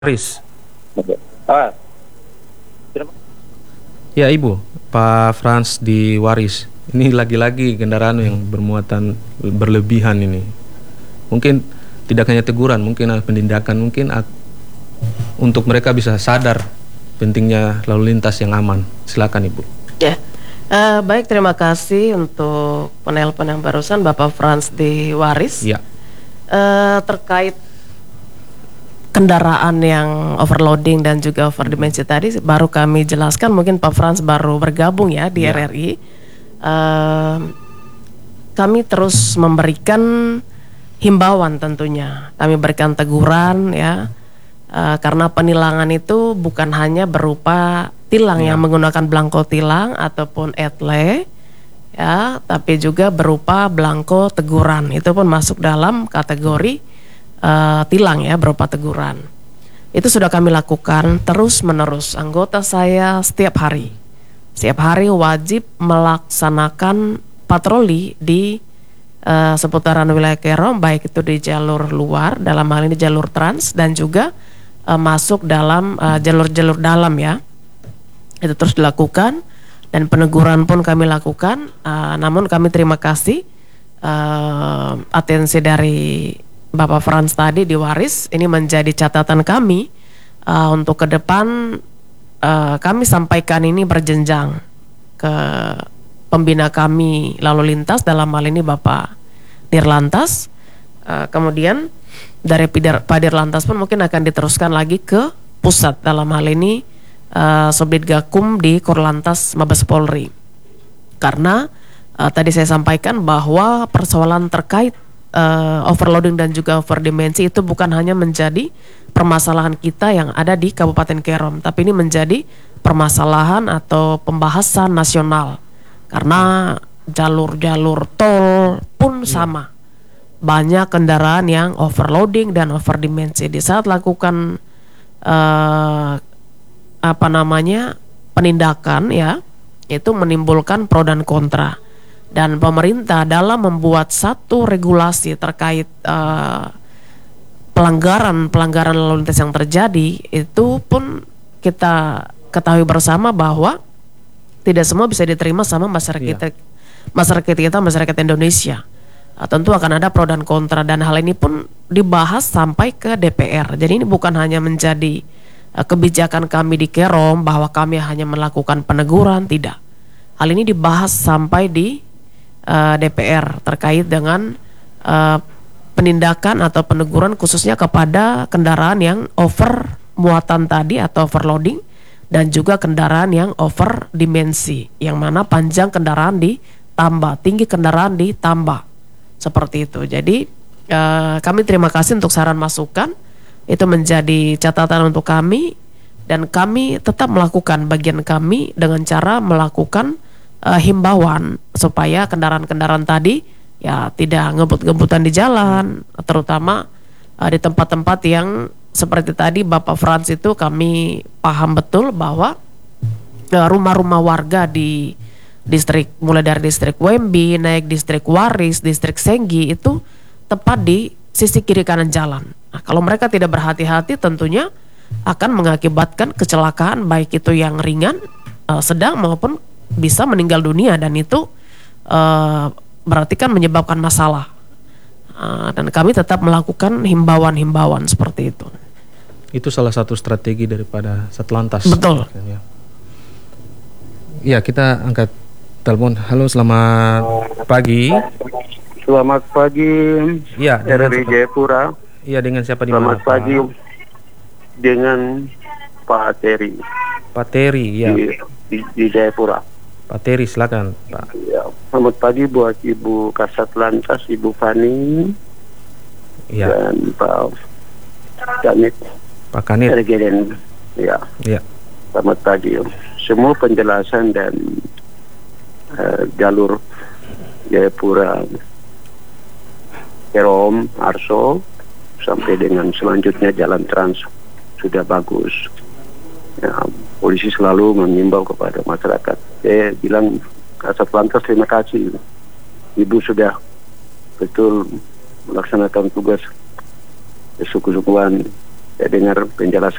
Riz. Oke. Ah, Ya Ibu, Pak Frans di Waris. Ini lagi-lagi kendaraan yang bermuatan berlebihan ini. Mungkin tidak hanya teguran, mungkin ada penindakan, mungkin untuk mereka bisa sadar pentingnya lalu lintas yang aman. Silakan Ibu. Ya, baik, terima kasih untuk penelpon yang barusan Bapak Frans di Waris. Ya. Terkait kendaraan yang overloading dan juga overdimensi tadi baru kami jelaskan, mungkin Pak Frans baru bergabung ya di RRI. Kami terus memberikan himbauan tentunya. Kami berikan teguran ya, karena penilangan itu bukan hanya berupa tilang yang menggunakan belangko tilang ataupun etle ya, tapi juga berupa belangko teguran. Itu pun masuk dalam kategori tilang ya, berupa teguran. Itu sudah kami lakukan terus menerus. Anggota saya setiap hari wajib melaksanakan patroli di seputaran wilayah Kerom, baik itu di jalur luar, dalam hal ini jalur trans, dan juga masuk dalam jalur-jalur dalam ya. Itu terus dilakukan dan peneguran pun kami lakukan. Namun kami terima kasih atensi dari Bapak Frans tadi di Waris. Ini menjadi catatan kami untuk ke depan. Kami sampaikan ini berjenjang ke pembina kami lalu lintas, dalam hal ini Bapak Dirlantas. Kemudian dari Pak Dirlantas pun mungkin akan diteruskan lagi ke pusat, dalam hal ini Subdit Gakum di Korlantas Mabes Polri. Karena tadi saya sampaikan bahwa persoalan terkait overloading dan juga overdimensi itu bukan hanya menjadi permasalahan kita yang ada di Kabupaten Kerom, tapi ini menjadi permasalahan atau pembahasan nasional. Karena jalur-jalur tol pun sama, banyak kendaraan yang overloading dan overdimensi. Di saat lakukan penindakan ya, itu menimbulkan pro dan kontra. Dan pemerintah dalam membuat satu regulasi terkait pelanggaran lalu lintas yang terjadi, itu pun kita ketahui bersama bahwa tidak semua bisa diterima sama masyarakat masyarakat Indonesia. Tentu akan ada pro dan kontra, dan hal ini pun dibahas sampai ke DPR. Jadi ini bukan hanya menjadi kebijakan kami di Kerom bahwa kami hanya melakukan peneguran, tidak. Hal ini dibahas sampai di DPR terkait dengan penindakan atau peneguran khususnya kepada kendaraan yang over muatan tadi atau overloading, dan juga kendaraan yang over dimensi, yang mana panjang kendaraan ditambah, tinggi kendaraan ditambah, seperti itu. Jadi kami terima kasih untuk saran masukan, itu menjadi catatan untuk kami, dan kami tetap melakukan bagian kami dengan cara melakukan himbauan supaya kendaraan-kendaraan tadi ya tidak ngebut-ngebutan di jalan, terutama di tempat-tempat yang seperti tadi Bapak Frans itu. Kami paham betul bahwa rumah-rumah warga di distrik, mulai dari distrik Wembi, naik distrik Waris, distrik Senggi, itu tepat di sisi kiri kanan jalan. Nah, kalau mereka tidak berhati-hati tentunya akan mengakibatkan kecelakaan, baik itu yang ringan, sedang maupun bisa meninggal dunia, dan itu berarti kan menyebabkan masalah. Dan kami tetap melakukan himbauan-himbauan seperti itu. Itu salah satu strategi daripada Satlantas. Betul. Ya, kita angkat telepon. Halo, selamat pagi. selamat pagi. Ya, RRI Jayapura. Iya, dengan siapa di mana? Selamat pagi dengan Pak Teri. Pak Teri, ya. Di Jayapura. Pak Teri, silakan, Pak. Ya, selamat pagi buat Ibu Kasat Lantas, Ibu Fani, Ya. dan Pak Kanit. Pak Kanit. Regiden. Ya. Ya. Selamat pagi. Semua penjelasan dan jalur Jayapura, Kerom, Arso, sampai dengan selanjutnya jalan trans sudah bagus. Ya, polisi selalu mengimbau kepada masyarakat. Saya bilang Kasat Lantas terima kasih. Ibu sudah betul melaksanakan tugas kesungguhan saya dengar penjelasan